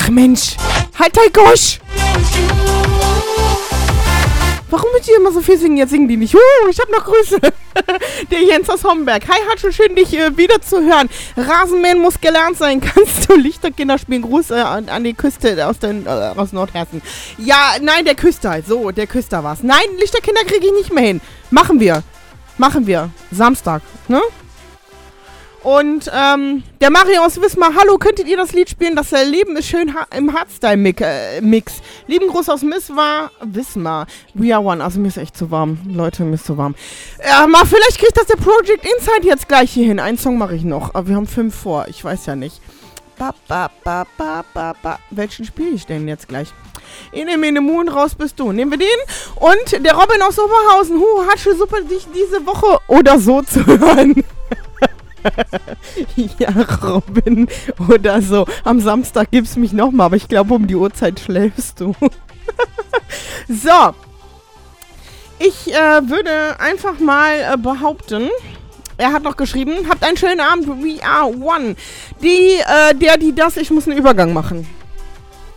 Ach Mensch, halt dein Gosch! Warum müsst ihr immer so viel singen? Jetzt singen die nicht. Ich hab noch Grüße. Der Jens aus Homberg. Hi, Hatsche, schön, dich wieder zu hören. Rasenmähen muss gelernt sein. Kannst du Lichterkinder spielen? Gruß an die Küste aus Nordhessen. Ja, nein, der Küster. So, der Küster war's. Nein, Lichterkinder kriege ich nicht mehr hin. Machen wir. Samstag, ne? Und, der Mario aus Wismar, hallo, könntet ihr das Lied spielen? Das Leben ist schön im Hardstyle-Mix. Lieben Gruß aus Wismar. We are one. Also mir ist echt zu warm. Leute, mir ist zu warm. Mal, vielleicht kriegt das der Project Inside jetzt gleich hier hin. Einen Song mache ich noch. Aber wir haben 5 vor. Ich weiß ja nicht. Welchen spiele ich denn jetzt gleich? Mene Moon, raus bist du. Nehmen wir den. Und der Robin aus Oberhausen. Hatsche, super, dich diese Woche oder so zu hören. Ja, Robin, oder so. Am Samstag gibt's mich nochmal, aber ich glaube, um die Uhrzeit schläfst du. So. Ich würde einfach mal behaupten, er hat noch geschrieben, habt einen schönen Abend, we are one. Ich muss einen Übergang machen.